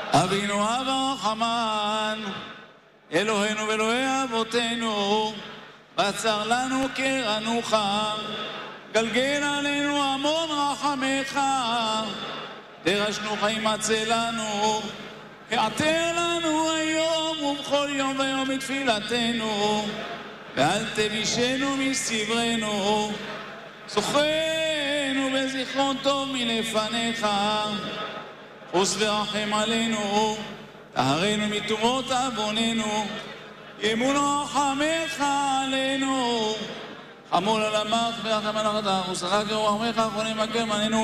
אבינו אב הרחמן, אלוהינו ואלוהי אבותינו, בצר לנו קרנוך, גלגל עלינו המון רחמך, דרשנו חיים מצא לנו, העתר לנו היום ובכל יום ויום בתפילתנו, ואל תבישנו מסברנו, זוכרנו בזיכרון טוב מלפניך, חוס ורחם עלינו, טהרנו מטומאות עווננו, ימון רחמך עלינו, חמול על המח ורחם על החטא, ושרה כרוחמך אחרונים מכם עלינו,